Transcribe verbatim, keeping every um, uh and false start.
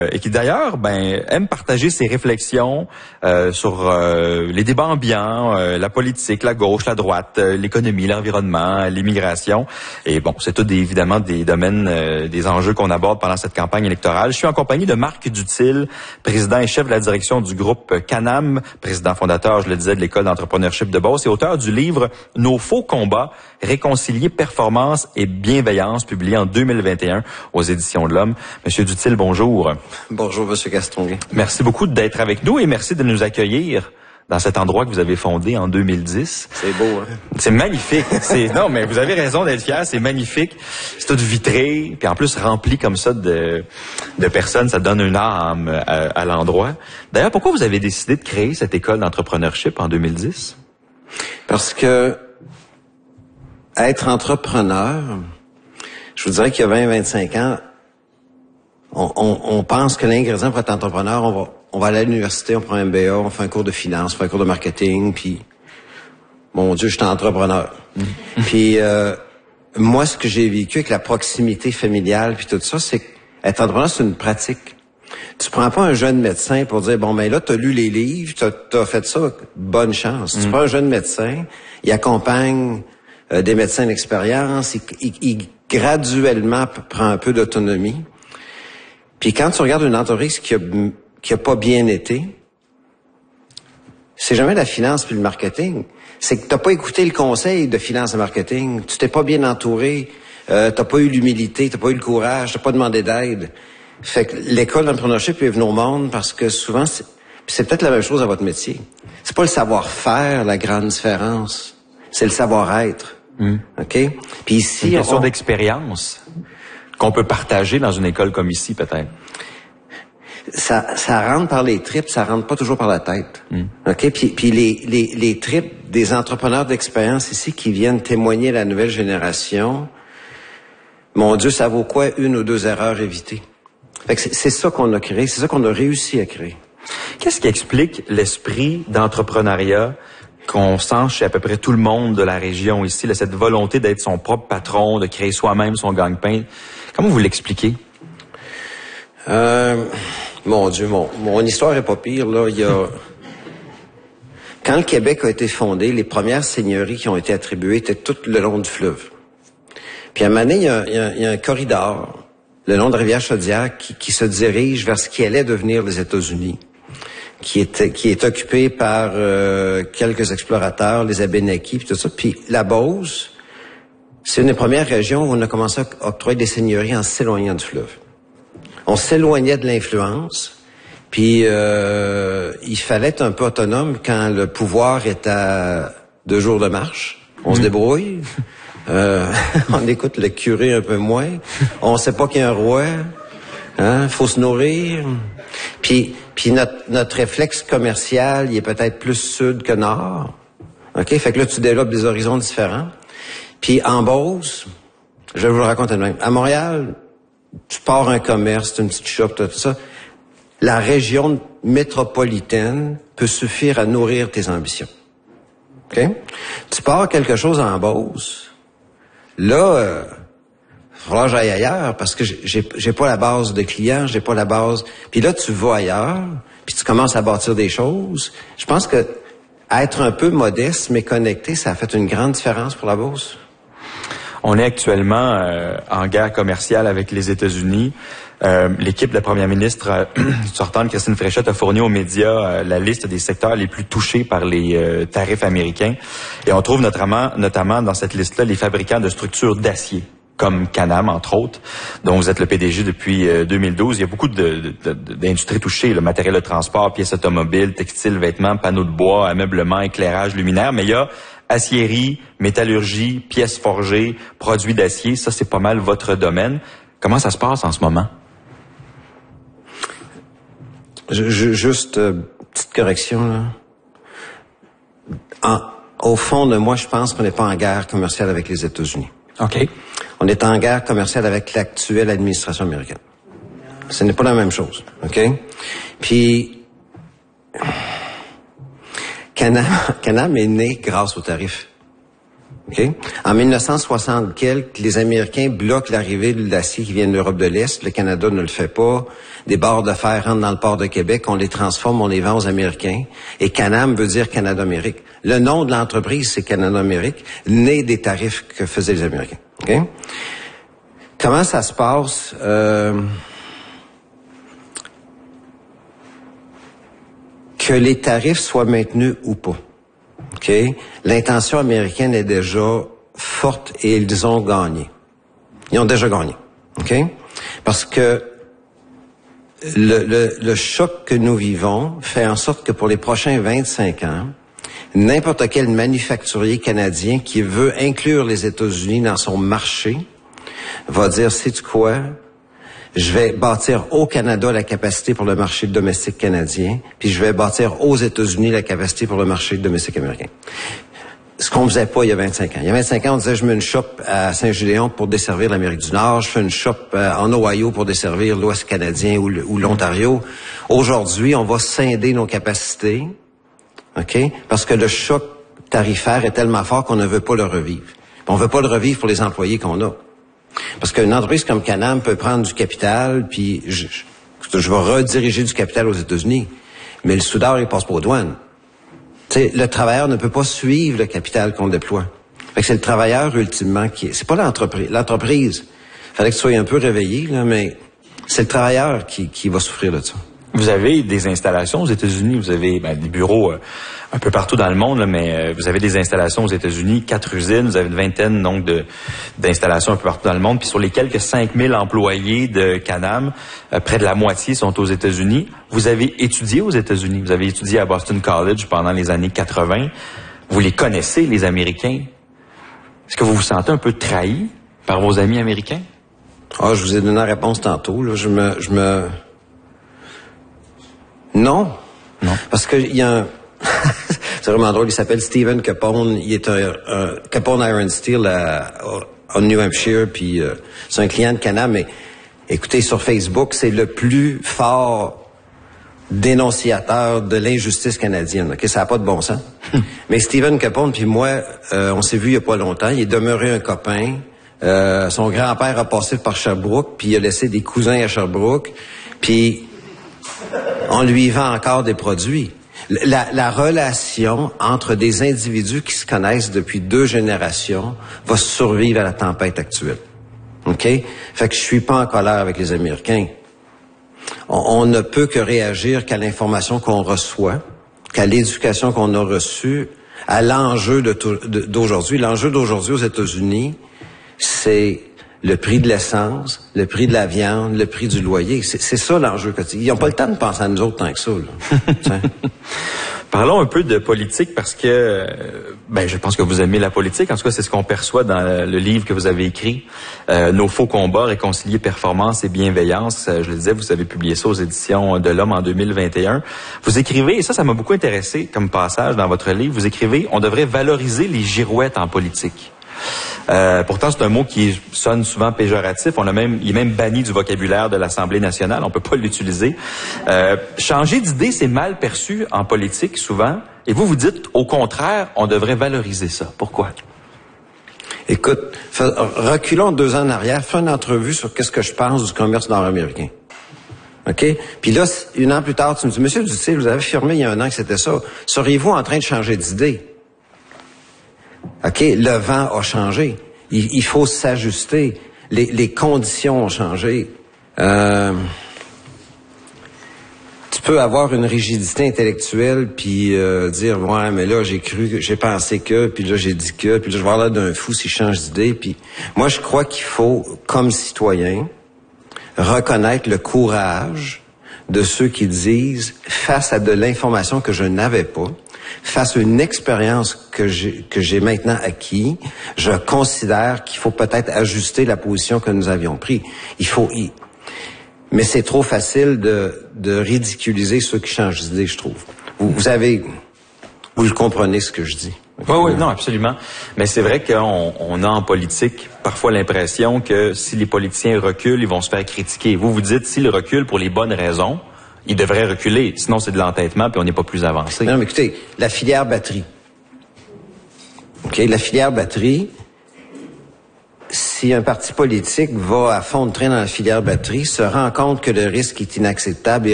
et qui d'ailleurs ben aime partager ses réflexions euh, sur euh, les débats ambiants, euh, la politique, la gauche, la droite, euh, l'économie, l'environnement, l'immigration. Et bon, c'est tout des, évidemment des domaines, euh, des enjeux qu'on aborde pendant cette campagne électorale. Je suis en compagnie de Marc Duthil, président et chef de la direction du groupe Canam, président fondateur, je le disais, de l'école d'entrepreneurship de Beauce et auteur du livre Nos faux combats, réconcilier performance et bienveillance, publié en deux mille vingt et un aux éditions de l'Homme. Monsieur Duthil, bonjour. Bonjour, Monsieur Castonguay. Merci beaucoup d'être avec nous et merci de nous accueillir dans cet endroit que vous avez fondé en deux mille dix. C'est beau, hein? C'est magnifique. C'est non, mais vous avez raison d'être fier. C'est magnifique. C'est tout vitré, puis en plus rempli comme ça de de personnes. Ça donne une âme à, à l'endroit. D'ailleurs, pourquoi vous avez décidé de créer cette école d'entrepreneurship en deux mille dix? Parce que être entrepreneur, je vous dirais qu'il y a vingt à vingt-cinq ans, On, on, on pense que l'ingrédient pour être entrepreneur, on va, on va aller à l'université, on prend un M B A, on fait un cours de finance, on fait un cours de marketing, puis mon Dieu, je suis entrepreneur. Puis euh, moi, ce que j'ai vécu avec la proximité familiale, puis tout ça, c'est qu'être entrepreneur, c'est une pratique. Tu prends pas un jeune médecin pour dire, bon, ben là, t'as lu les livres, t'as, t'as fait ça, bonne chance. Mm. Tu prends un jeune médecin, il accompagne euh, des médecins d'expérience, il, il, il graduellement prend un peu d'autonomie. Puis quand tu regardes une entreprise qui a, qui a pas bien été, c'est jamais la finance puis le marketing. C'est que t'as pas écouté le conseil de finance et marketing. Tu t'es pas bien entouré. Euh, t'as pas eu l'humilité, t'as pas eu le courage, t'as pas demandé d'aide. Fait que l'école d'entrepreneurship est venue au monde parce que souvent, c'est, c'est peut-être la même chose à votre métier. C'est pas le savoir-faire la grande différence. C'est le savoir-être. Mm. OK? Puis ici, c'est une question on... d'expérience qu'on peut partager dans une école comme ici, peut-être. Ça, ça rentre par les tripes, ça rentre pas toujours par la tête. Mm. OK? Puis, puis les, les, les tripes des entrepreneurs d'expérience ici qui viennent témoigner à la nouvelle génération, mon Dieu, ça vaut quoi une ou deux erreurs évitées? Fait que c'est, c'est ça qu'on a créé, c'est ça qu'on a réussi à créer. Qu'est-ce qui explique l'esprit d'entrepreneuriat qu'on sent chez à peu près tout le monde de la région ici, là, cette volonté d'être son propre patron, de créer soi-même son gagne-pain? Comment vous l'expliquez? Euh, mon Dieu, mon, mon histoire est pas pire, là. Il y a... Quand le Québec a été fondé, les premières seigneuries qui ont été attribuées étaient toutes le long du fleuve. Puis à un moment donné, il y a, il y a, il y a un corridor, le long de Rivière-Chaudière, qui, qui se dirige vers ce qui allait devenir les États-Unis, qui est, qui est occupé par euh, quelques explorateurs, les Abénakis, puis tout ça. Puis la Beauce, c'est une des premières régions où on a commencé à octroyer des seigneuries en s'éloignant du fleuve. On s'éloignait de l'influence, puis euh, il fallait être un peu autonome quand le pouvoir est à deux jours de marche. On mmh. se débrouille, euh, on écoute le curé un peu moins, on sait pas qu'il y a un roi, hein, faut se nourrir. Puis, puis notre, notre réflexe commercial, il est peut-être plus sud que nord. OK? Fait que là, tu développes des horizons différents. Puis en Beauce, je vais vous le raconter de même. À Montréal, tu pars un commerce, une petite shop, tout ça. La région métropolitaine peut suffire à nourrir tes ambitions. OK? Tu pars quelque chose en Beauce. Là, euh, il va falloir que j'aille ailleurs parce que j'ai, j'ai pas la base de clients, j'ai pas la base. Puis là, tu vas ailleurs, puis tu commences à bâtir des choses. Je pense que être un peu modeste mais connecté, ça a fait une grande différence pour la Beauce. On est actuellement euh, en guerre commerciale avec les États-Unis. Euh, l'équipe de la première ministre euh, sortante, Christine Fréchette, a fourni aux médias euh, la liste des secteurs les plus touchés par les euh, tarifs américains. Et on trouve notamment, notamment dans cette liste-là les fabricants de structures d'acier, comme Canam, entre autres, dont vous êtes le P D G depuis euh, deux mille douze. Il y a beaucoup de, de, de, d'industries touchées, le matériel de transport, pièces automobiles, textiles, vêtements, panneaux de bois, ameublement, éclairage, luminaire, mais il y a aciérie, métallurgie, pièces forgées, produits d'acier, ça c'est pas mal votre domaine. Comment ça se passe en ce moment? Je, je, juste, euh, petite correction, là. En, au fond de moi, je pense qu'on n'est pas en guerre commerciale avec les États-Unis. OK. On est en guerre commerciale avec l'actuelle administration américaine. Ce n'est pas la même chose, OK? Puis, Canam, Canam est né grâce aux tarifs. Okay? En mille neuf cent soixante quelques, les Américains bloquent l'arrivée de l'acier qui vient de l'Europe de l'Est. Le Canada ne le fait pas. Des barres de fer rentrent dans le port de Québec. On les transforme, on les vend aux Américains. Et Canam veut dire Canada-Amérique. Le nom de l'entreprise, c'est Canada-Amérique, né des tarifs que faisaient les Américains. Okay? Comment ça se passe? Euh... Que les tarifs soient maintenus ou pas. Okay? L'intention américaine est déjà forte et ils ont gagné. Ils ont déjà gagné. Okay? Parce que le, le, le choc que nous vivons fait en sorte que pour les prochains vingt-cinq ans, n'importe quel manufacturier canadien qui veut inclure les États-Unis dans son marché va dire, sais-tu quoi? Je vais bâtir au Canada la capacité pour le marché domestique canadien, puis je vais bâtir aux États-Unis la capacité pour le marché domestique américain. Ce qu'on faisait pas il y a vingt-cinq ans. Il y a vingt-cinq ans, on disait, je mets une shop à Saint-Gédéon pour desservir l'Amérique du Nord, je fais une shop en Ohio pour desservir l'Ouest canadien ou, ou l'Ontario. Aujourd'hui, on va scinder nos capacités, OK? Parce que le choc tarifaire est tellement fort qu'on ne veut pas le revivre. On veut pas le revivre pour les employés qu'on a. Parce qu'une entreprise comme Canam peut prendre du capital, puis je, je, je vais rediriger du capital aux États-Unis. Mais le soudeur, il passe pas aux douanes. T'sais, le travailleur ne peut pas suivre le capital qu'on déploie. Fait que c'est le travailleur, ultimement, qui est... C'est pas l'entreprise. L'entreprise, fallait que tu sois un peu réveillé, là, mais c'est le travailleur qui, qui va souffrir de ça. Vous avez des installations aux États-Unis, vous avez ben, des bureaux euh, un peu partout dans le monde, là, mais euh, vous avez des installations aux États-Unis, quatre usines, vous avez une vingtaine donc de d'installations un peu partout dans le monde, puis sur les quelques cinq mille employés de Canam, euh, près de la moitié sont aux États-Unis. Vous avez étudié aux États-Unis, vous avez étudié à Boston College pendant les années quatre-vingt. Vous les connaissez, les Américains. Est-ce que vous vous sentez un peu trahi par vos amis américains? Ah, je vous ai donné la réponse tantôt. Là. Je me, je me. Non. Non. Parce que il y a un... c'est vraiment drôle, il s'appelle Stephen Capone, il est un, un Capone Iron Steel à, à, à New Hampshire, puis euh, c'est un client de Canam, mais écoutez, sur Facebook, c'est le plus fort dénonciateur de l'injustice canadienne. Okay? Ça n'a pas de bon sens. Mais Stephen Capone puis moi, euh, on s'est vu il y a pas longtemps, il est demeuré un copain. Euh, son grand-père a passé par Sherbrooke, puis il a laissé des cousins à Sherbrooke, puis on lui vend encore des produits. La, la relation entre des individus qui se connaissent depuis deux générations va survivre à la tempête actuelle. OK? Fait que je suis pas en colère avec les Américains. On, on ne peut que réagir qu'à l'information qu'on reçoit, qu'à l'éducation qu'on a reçue, à l'enjeu de tout, de, d'aujourd'hui. L'enjeu d'aujourd'hui aux États-Unis, c'est le prix de l'essence, le prix de la viande, le prix du loyer. C'est, c'est ça l'enjeu quotidien. Ils n'ont pas le temps de penser à nous autres tant que ça. Là. Parlons un peu de politique parce que ben je pense que vous aimez la politique. En tout cas, c'est ce qu'on perçoit dans le livre que vous avez écrit, euh, Nos faux combats, réconcilier performance et bienveillance. Je le disais, vous avez publié ça aux éditions de l'Homme en deux mille vingt et un. Vous écrivez, et ça, ça m'a beaucoup intéressé comme passage dans votre livre, vous écrivez « On devrait valoriser les girouettes en politique ». Euh, pourtant, c'est un mot qui sonne souvent péjoratif. On a même, il est même banni du vocabulaire de l'Assemblée nationale. On peut pas l'utiliser. Euh, changer d'idée, c'est mal perçu en politique souvent. Et vous, vous dites, au contraire, on devrait valoriser ça. Pourquoi? Écoute, reculons deux ans en arrière. Fais une entrevue sur qu'est-ce que je pense du commerce nord-américain. OK? Puis là, une an plus tard, tu me dis, Monsieur Duthil, vous avez affirmé il y a un an que c'était ça. Seriez-vous en train de changer d'idée? OK, le vent a changé. Il, il faut s'ajuster. Les, les conditions ont changé. Euh, tu peux avoir une rigidité intellectuelle puis euh, dire ouais, mais là j'ai cru, j'ai pensé que, puis là j'ai dit que, puis là je vais avoir l'air d'un fou si je change d'idée. Puis moi je crois qu'il faut, comme citoyen, reconnaître le courage de ceux qui disent face à de l'information que je n'avais pas. Face à une expérience que j'ai, que j'ai maintenant acquis, je considère qu'il faut peut-être ajuster la position que nous avions prise. Il faut y... Mais c'est trop facile de, de ridiculiser ceux qui changent d'idée, je trouve. Vous, vous avez... Vous le comprenez ce que je dis. Oui, oui, non, absolument. Mais c'est vrai qu'on on a en politique parfois l'impression que si les politiciens reculent, ils vont se faire critiquer. Vous, vous dites, s'ils reculent pour les bonnes raisons, il devrait reculer, sinon c'est de l'entêtement puis on n'est pas plus avancé. Non, mais écoutez, la filière batterie. OK, la filière batterie, si un parti politique va à fond de train dans la filière batterie, se rend compte que le risque est inacceptable et